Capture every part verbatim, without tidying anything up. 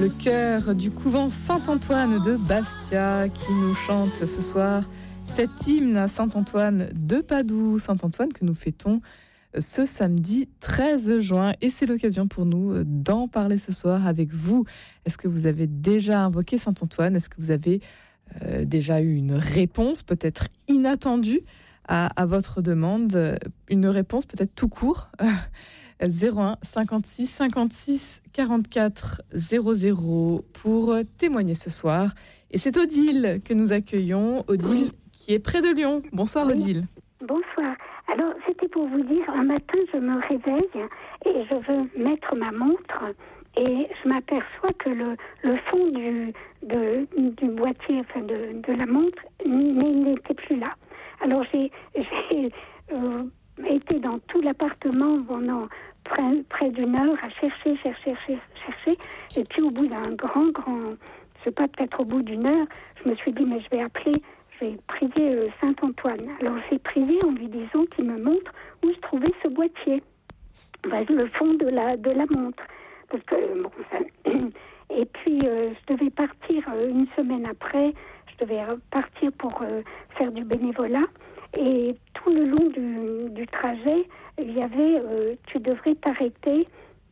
Le chœur du couvent Saint-Antoine de Bastia qui nous chante ce soir cet hymne à Saint-Antoine de Padoue. Saint-Antoine que nous fêtons ce samedi treize juin. Et c'est l'occasion pour nous d'en parler ce soir avec vous. Est-ce que vous avez déjà invoqué Saint-Antoine ? Est-ce que vous avez euh, déjà eu une réponse peut-être inattendue à, à votre demande ? Une réponse peut-être tout court zéro un cinquante-six cinquante-six quarante-quatre zéro zéro pour témoigner ce soir. Et c'est Odile que nous accueillons. Odile qui est près de Lyon. Bonsoir Odile. Bonsoir. Alors c'était pour vous dire, un matin je me réveille et je veux mettre ma montre et je m'aperçois que le, le fond du, de, du boîtier, enfin de, de la montre, n'était plus là. Alors j'ai, j'ai euh, été dans tout l'appartement pendant près, près d'une heure à chercher, chercher, chercher, chercher. Et puis au bout d'un grand, grand, je sais pas, peut-être au bout d'une heure, je me suis dit, mais je vais appeler, je vais prier euh, Saint-Antoine. Alors j'ai prié en lui disant qu'il me montre où se trouvait ce boîtier, enfin, le fond de la, de la montre. Parce que, bon, ça... Et puis euh, je devais partir euh, une semaine après, je devais partir pour euh, faire du bénévolat. Et tout le long du, du trajet, il y avait euh, tu devrais t'arrêter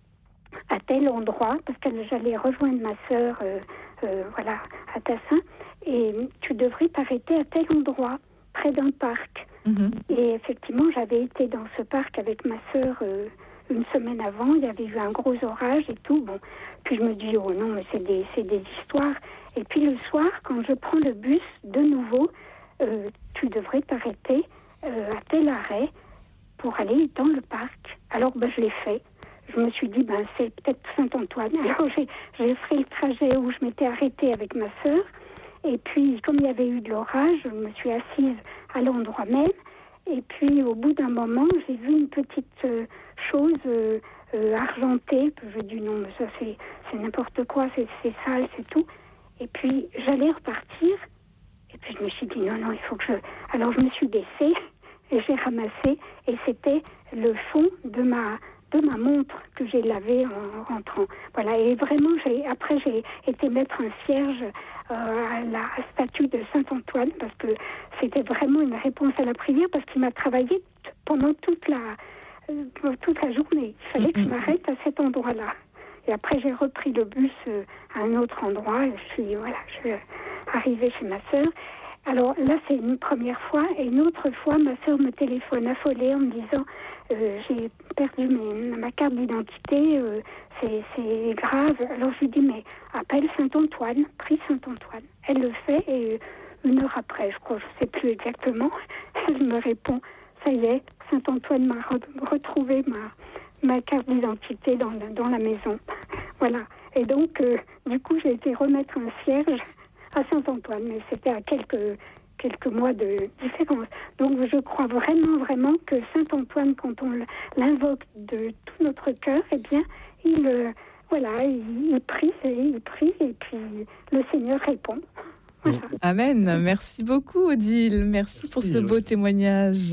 à tel endroit, parce que j'allais rejoindre ma sœur euh, euh, voilà, à Tassin, et tu devrais t'arrêter à tel endroit, près d'un parc. Mmh. Et effectivement, j'avais été dans ce parc avec ma sœur euh, une semaine avant, il y avait eu un gros orage et tout. Bon, puis je me dis, oh non, mais c'est des, c'est des histoires. Et puis le soir, quand je prends le bus, de nouveau, euh, tu devrais t'arrêter euh, à tel arrêt pour aller dans le parc. Alors ben, je l'ai fait. Je me suis dit, ben, c'est peut-être Saint-Antoine. Alors j'ai, j'ai fait le trajet où je m'étais arrêtée avec ma sœur. Et puis, comme il y avait eu de l'orage, je me suis assise à l'endroit même. Et puis, au bout d'un moment, j'ai vu une petite euh, chose euh, euh, argentée. Je dis, non, mais ça, c'est, c'est n'importe quoi, c'est, c'est sale, c'est tout. Et puis, j'allais repartir. Et puis, je me suis dit, non, non, il faut que je... Alors, je me suis baissée et j'ai ramassé. Et c'était le fond de ma... de ma montre que j'ai lavée en rentrant. Voilà, et vraiment, j'ai, après, j'ai été mettre un cierge euh, à la statue de Saint-Antoine, parce que c'était vraiment une réponse à la prière, parce qu'il m'a travaillé t- pendant toute la, euh, toute la journée. Il fallait que je m'arrête à cet endroit-là. Et après, j'ai repris le bus euh, à un autre endroit, et je suis, voilà, je suis arrivée chez ma sœur. Alors là, c'est une première fois, et une autre fois, ma sœur me téléphone affolée en me disant euh, j'ai perdu mes, ma carte d'identité, euh, c'est, c'est grave. Alors je lui dis, mais appelle Saint-Antoine, prie Saint-Antoine. Elle le fait, et une heure après, je crois, je ne sais plus exactement, elle me répond, ça y est, Saint-Antoine m'a re- retrouvé ma, ma carte d'identité dans, dans la maison. Voilà. Et donc, euh, du coup, j'ai été remettre un cierge à Saint-Antoine, mais c'était à quelques, quelques mois de différence. Donc je crois vraiment, vraiment que Saint-Antoine, quand on l'invoque de tout notre cœur, eh bien, il, euh, voilà, il, il prie, il prie, et puis le Seigneur répond. Voilà. Amen. Merci beaucoup, Odile. Merci, Merci pour ce beau témoignage.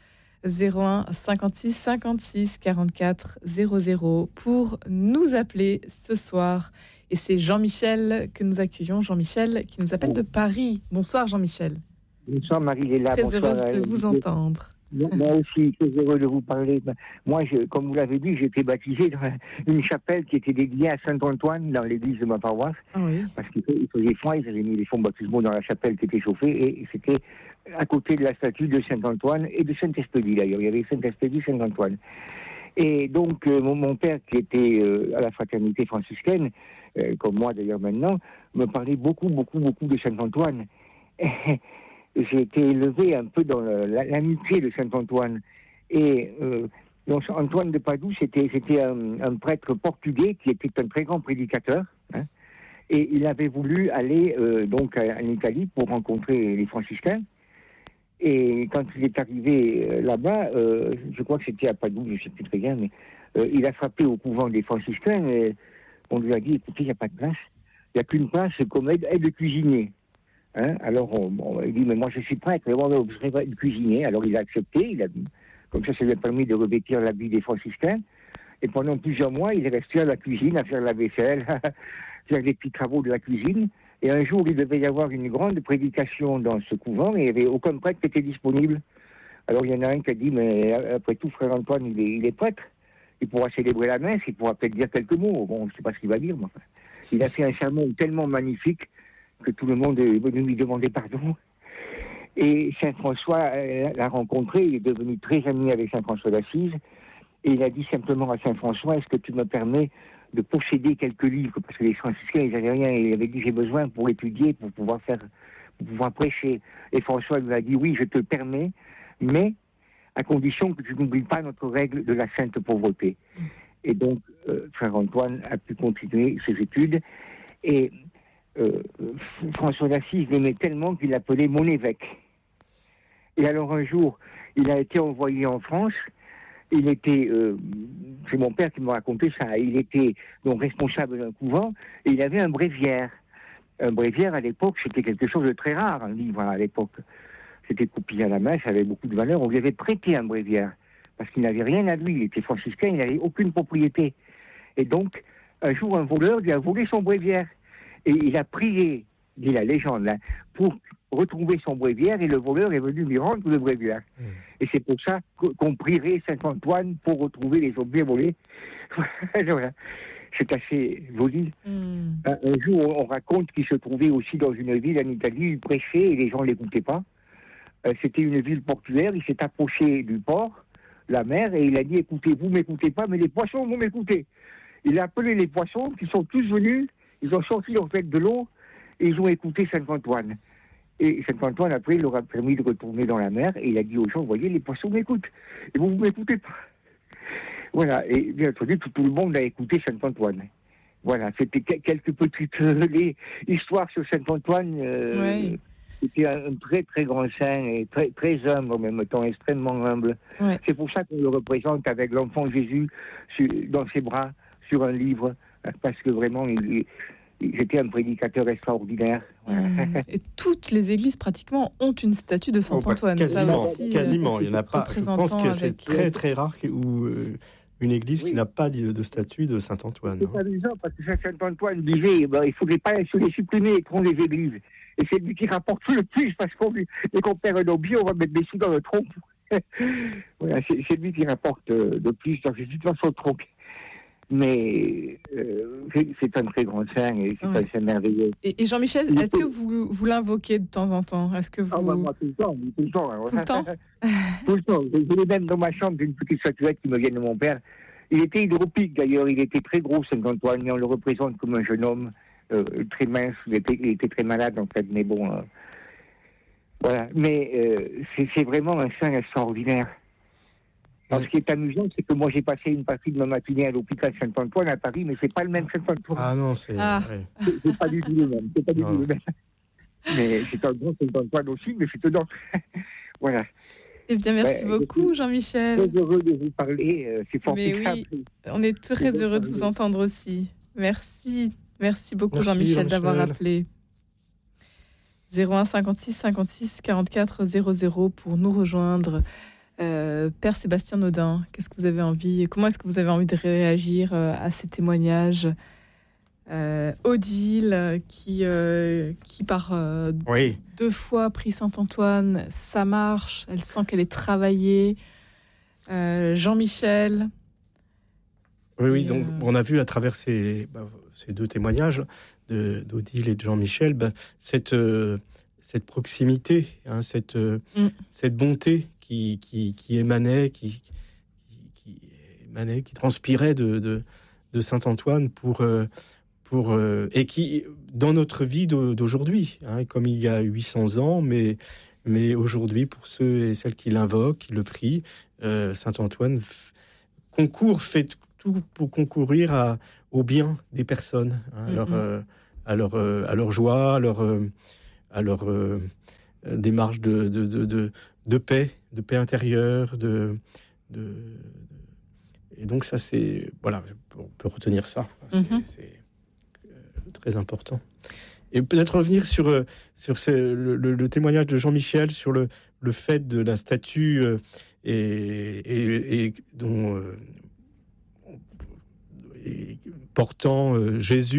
zéro un cinquante-six cinquante-six quarante-quatre zéro zéro pour nous appeler ce soir. Et c'est Jean-Michel que nous accueillons. Jean-Michel qui nous appelle de Paris. Bonsoir Jean-Michel. Bonsoir Marie-Léla. Très bonsoir, heureuse de vous entendre. Moi aussi, très heureux de vous parler. Moi, je, comme vous l'avez dit, j'ai été baptisé dans une chapelle qui était dédiée à Saint-Antoine dans l'église de ma paroisse. Ah oui. Parce qu'il faisait froid, ils avaient mis les fonds baptismaux dans la chapelle qui était chauffée, et c'était à côté de la statue de Saint-Antoine et de Saint-Espédie d'ailleurs. Il y avait Saint-Espédie, Saint-Antoine. Et donc, euh, mon, mon père, qui était euh, à la fraternité franciscaine, euh, comme moi d'ailleurs maintenant, me parlait beaucoup, beaucoup, beaucoup de Saint-Antoine. Et j'ai été élevé un peu dans le, la, l'amitié de Saint-Antoine. Et euh, donc, Antoine de Padoue, c'était, c'était un, un prêtre portugais qui était un très grand prédicateur. Hein, et il avait voulu aller euh, donc en Italie pour rencontrer les franciscains. Et quand il est arrivé euh, là-bas, euh, je crois que c'était à Padoue, je ne sais plus très bien, mais euh, il a frappé au couvent des franciscains et on lui a dit, écoutez, il n'y a pas de place. Il n'y a qu'une place comme aide, aide cuisinier. Hein, alors on, on il dit, mais moi je suis prêtre, et moi je serai aide cuisinier. Alors il a accepté, il a, comme ça ça lui a permis de revêtir l'habit des franciscains. Et pendant plusieurs mois, il est resté à la cuisine à faire la vaisselle, faire des petits travaux de la cuisine. Et un jour, il devait y avoir une grande prédication dans ce couvent et il n'y avait aucun prêtre qui était disponible. Alors il y en a un qui a dit, mais après tout, frère Antoine, il est, il est prêtre. Il pourra célébrer la messe, il pourra peut-être dire quelques mots. Bon, je ne sais pas ce qu'il va dire, mais enfin. Il a fait un sermon tellement magnifique que tout le monde est venu lui demander pardon. Et Saint François euh, l'a rencontré, il est devenu très ami avec Saint François d'Assise. Et il a dit simplement à Saint François, est-ce que tu me permets de posséder quelques livres? Parce que les franciscains, ils n'avaient rien. Il avait dit, j'ai besoin pour étudier, pour pouvoir faire, pour pouvoir prêcher. Et François lui a dit, oui, je te permets, mais à condition que tu n'oublies pas notre règle de la sainte pauvreté. Et donc, euh, frère Antoine a pu continuer ses études. Et euh, François d'Assise l'aimait tellement qu'il l'appelait mon évêque. Et alors un jour, il a été envoyé en France. Il était, euh, c'est mon père qui m'a raconté ça, il était donc responsable d'un couvent et il avait un bréviaire. Un bréviaire, à l'époque, c'était quelque chose de très rare, un livre à l'époque. C'était copié à la main, ça avait beaucoup de valeur. On lui avait prêté un bréviaire parce qu'il n'avait rien à lui. Il était franciscain, il n'avait aucune propriété. Et donc, un jour, un voleur lui a volé son bréviaire. Et il a prié, dit la légende, hein, pour retrouver son bréviaire et le voleur est venu lui rendre le bréviaire. Mmh. Et c'est pour ça qu'on prierait Saint-Antoine pour retrouver les objets volés. Voilà. C'est assez joli. Mmh. Un, un jour, on raconte qu'il se trouvait aussi dans une ville en Italie, il prêchait et les gens ne l'écoutaient pas. Euh, c'était une ville portuaire, il s'est approché du port, la mer, et il a dit, écoutez, vous ne m'écoutez pas, mais les poissons vont m'écouter. Il a appelé les poissons, qui sont tous venus, ils ont sorti en fait de l'eau, et ils ont écouté Saint-Antoine. Et Saint-Antoine, après, il leur a permis de retourner dans la mer, et il a dit aux gens, voyez, les poissons m'écoutent, et vous ne m'écoutez pas. Voilà, et bien entendu, tout, tout le monde a écouté Saint-Antoine. Voilà, c'était quelques petites euh, les histoires sur Saint-Antoine. Euh, oui. C'était un, un très très grand saint et très, très humble en même temps, extrêmement humble. Ouais. C'est pour ça qu'on le représente avec l'enfant Jésus sur, dans ses bras, sur un livre, parce que vraiment, il, il, c'était un prédicateur extraordinaire. Voilà. Mmh. Et toutes les églises pratiquement ont une statue de Saint-Antoine. Oh, bah, quasiment, ça aussi, quasiment. Il n'y en a pas. Je pense que c'est très très rare où euh, une église oui. qui n'a pas de, de statue de Saint-Antoine. C'est amusant parce que Saint-Antoine disait ben, il ne faudrait pas se les supprimer et prendre les églises. Et c'est lui qui rapporte le plus parce qu'on dès qu'on perd un objet, on va mettre des sous dans le tronc. Voilà, c'est, c'est lui qui rapporte euh, le plus dans ses situations de tronc. Mais euh, c'est, c'est un très grand saint et c'est ouais. un saint merveilleux. Et, et Jean-Michel, il est-ce peut... que vous, vous l'invoquez de temps en temps? Est-ce que vous... Ah, bah, moi, tout le temps, tout le temps. Tout le temps Tout le temps. J'ai même dans ma chambre une petite statuette qui me vient de mon père. Il était hydropique d'ailleurs, il était très gros, Saint-Antoine, mais on le représente comme un jeune homme euh, très mince, il était, il était très malade en fait, mais bon, euh, voilà. Mais euh, c'est, c'est vraiment un saint extraordinaire. Alors, ce qui est amusant, c'est que moi j'ai passé une partie de ma matinée à l'hôpital Saint-Antoine à Paris, mais c'est pas le même Saint-Antoine. Ah non, c'est... Ah. Ouais. C'est, c'est pas du tout le même, c'est pas du tout le même. Mais c'est un grand Saint-Antoine aussi, mais c'est dedans. Voilà. Eh bien, merci ouais, beaucoup, Jean-Michel. Très heureux de vous parler, euh, c'est formidable. Mais oui, on est très c'est heureux de vous entendre aussi. Merci, merci beaucoup, merci, Jean-Michel, Jean-Michel, d'avoir appelé. zéro un cinquante-six cinquante-six quarante-quatre zéro zéro pour nous rejoindre. Euh, Père Sébastien Naudin, qu'est-ce que vous avez envie, comment est-ce que vous avez envie de réagir euh, à ces témoignages? Euh, Odile qui, euh, qui par euh, oui. deux fois prie Saint-Antoine, ça marche, elle sent qu'elle est travaillée. Euh, Jean-Michel. Oui, oui, donc euh... on a vu à travers ces, bah, ces deux témoignages de, d'Odile et de Jean-Michel bah, cette, euh, cette proximité, hein, cette, euh, mm. cette bonté qui, qui, qui émanait, qui, qui, qui émanait, qui transpirait de, de, de Saint-Antoine pour... Euh, Pour, euh, et qui, dans notre vie d'aujourd'hui, hein, comme il y a huit cents ans, mais, mais aujourd'hui, pour ceux et celles qui l'invoquent, qui le prient, euh, Saint-Antoine f- concourt, fait tout pour concourir à, au bien des personnes, hein, mm-hmm. à, leur, euh, à, leur, euh, à leur joie, à leur, euh, à leur euh, démarche de, de, de, de, de paix, de paix intérieure, de... de, de et donc ça, c'est... Voilà, on peut retenir ça. C'est... Mm-hmm. c'est très important. Et peut-être revenir sur, sur ce, le, le témoignage de Jean-Michel sur le, le fait de la statue euh, et, et, et dont, euh, et portant euh, Jésus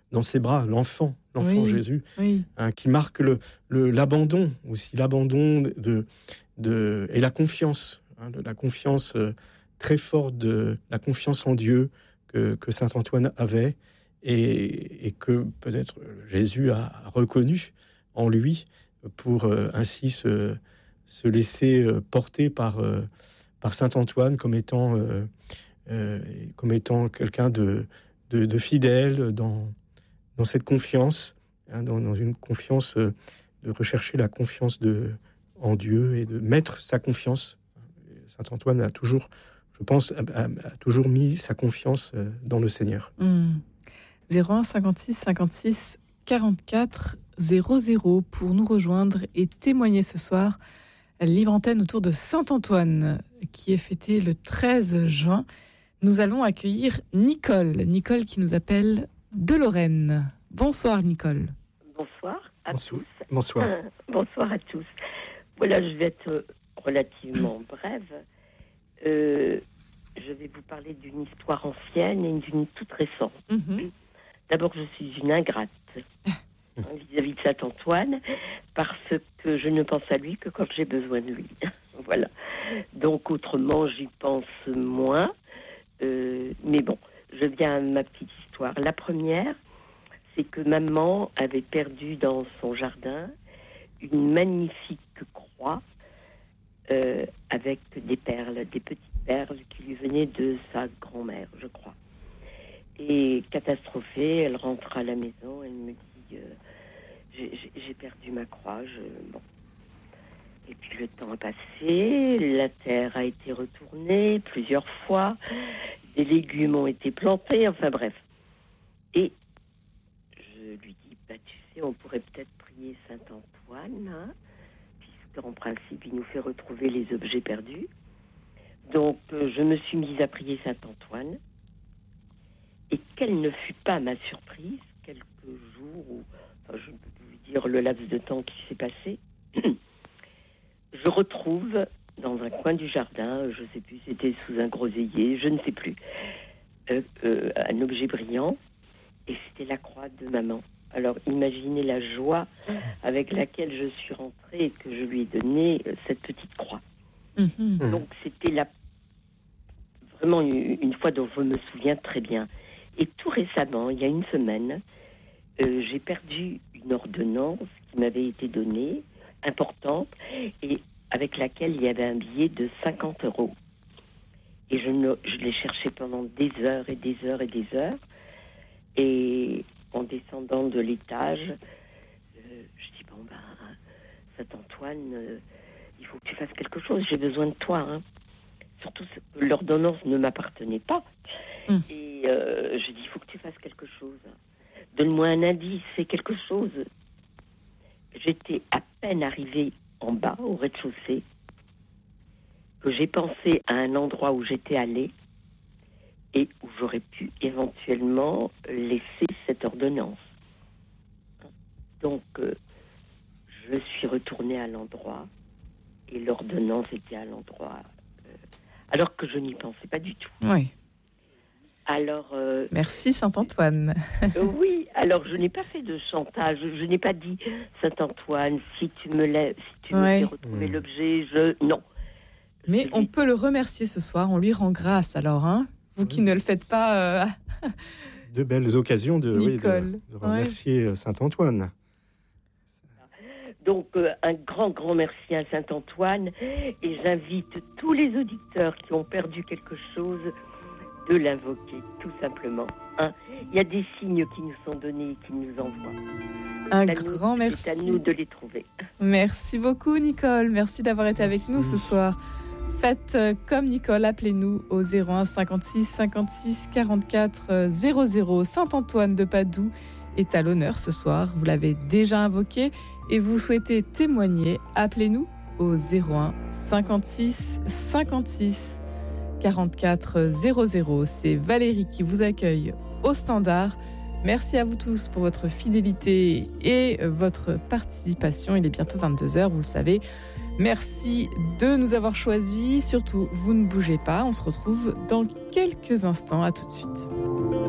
dans ses bras, l'enfant, l'enfant Oui, Jésus, oui. hein, qui marque le, le, l'abandon aussi, l'abandon de, de, et la confiance, hein, de la confiance euh, très forte, de la confiance en Dieu que, que saint Antoine avait et, et que peut-être Jésus a reconnu en lui pour euh, ainsi se, se laisser euh, porter par, euh, par saint Antoine comme étant, euh, euh, comme étant quelqu'un de, de, de fidèle dans dans cette confiance, hein, dans, dans une confiance, euh, de rechercher la confiance de, en Dieu et de mettre sa confiance. Saint Antoine a toujours, je pense, a, a, a toujours mis sa confiance euh, dans le Seigneur. Mmh. zéro un cinquante-six cinquante-six quarante-quatre zéro zéro pour nous rejoindre et témoigner ce soir. Libre antenne autour de Saint Antoine qui est fêté le treize juin. Nous allons accueillir Nicole. Nicole qui nous appelle de Lorraine. Bonsoir Nicole. Bonsoir à Bonsoir. tous. Bonsoir. Euh, bonsoir à tous. Voilà, je vais être relativement brève. Euh, je vais vous parler d'une histoire ancienne et d'une toute récente. Mm-hmm. D'abord, je suis une ingrate hein, vis-à-vis de Saint Antoine parce que je ne pense à lui que quand j'ai besoin de lui. Voilà. Donc, autrement, j'y pense moins. Euh, mais bon, je viens à ma petite histoire. La première, c'est que maman avait perdu dans son jardin une magnifique croix euh, avec des perles, des petites perles qui lui venaient de sa grand-mère, je crois. Et catastrophée, elle rentre à la maison, elle me dit euh, j'ai, j'ai perdu ma croix. Je... Bon. Et puis le temps a passé, la terre a été retournée plusieurs fois, des légumes ont été plantés, enfin bref. Et je lui dis, bah, tu sais, on pourrait peut-être prier saint Antoine, hein, puisqu'en principe, il nous fait retrouver les objets perdus. Donc, euh, je me suis mise à prier saint Antoine. Et quelle ne fut pas ma surprise, quelques jours, ou, enfin, je peux vous dire le laps de temps qui s'est passé, je retrouve dans un coin du jardin, je ne sais plus, c'était sous un groseillier, je ne sais plus, euh, euh, un objet brillant, et c'était la croix de maman. Alors imaginez la joie avec laquelle je suis rentrée et que je lui ai donné euh, cette petite croix. Mm-hmm. Donc c'était la... vraiment une, une fois dont je me souviens très bien. Et tout récemment, il y a une semaine, euh, j'ai perdu une ordonnance qui m'avait été donnée, importante, et avec laquelle il y avait un billet de cinquante euros. Et je, ne, je l'ai cherché pendant des heures et des heures et des heures. Et en descendant de l'étage, euh, je dis, bon, ben, saint Antoine, euh, il faut que tu fasses quelque chose, j'ai besoin de toi. Hein. Surtout que l'ordonnance ne m'appartenait pas. Mmh. Et euh, je dis, il faut que tu fasses quelque chose. Donne-moi un indice, fais quelque chose. J'étais à peine arrivée en bas, au rez-de-chaussée, que j'ai pensé à un endroit où j'étais allée et où j'aurais pu éventuellement laisser cette ordonnance. Donc, euh, je suis retournée à l'endroit et l'ordonnance était à l'endroit, euh, alors que je n'y pensais pas du tout. Oui. Alors, euh, merci saint Antoine. euh, oui, alors je n'ai pas fait de chantage, je, je n'ai pas dit saint Antoine, si tu me laisses, si tu ouais. me fais retrouver mmh. l'objet, je non. Mais je on lui... peut le remercier ce soir, on lui rend grâce alors, hein. Vous qui oui. ne le faites pas. Euh... De belles occasions de, oui, de, de remercier ouais. saint Antoine. Donc euh, un grand grand merci à saint Antoine et j'invite tous les auditeurs qui ont perdu quelque chose de l'invoquer, tout simplement. Hein. Il y a des signes qui nous sont donnés et qui nous envoient. Un c'est grand nous, merci. C'est à nous de les trouver. Merci beaucoup, Nicole. Merci d'avoir été merci. avec nous ce soir. Faites comme Nicole, appelez-nous au zéro un cinquante-six cinquante-six quarante-quatre zéro zéro. Saint Antoine de Padoue est à l'honneur ce soir. Vous l'avez déjà invoqué et vous souhaitez témoigner. Appelez-nous au zéro un cinquante-six cinquante-six quarante-quatre zéro zéro. C'est Valérie qui vous accueille au standard. Merci à vous tous pour votre fidélité et votre participation. Il est bientôt vingt-deux heures, vous le savez. Merci de nous avoir choisis. Surtout, vous ne bougez pas. On se retrouve dans quelques instants. À tout de suite.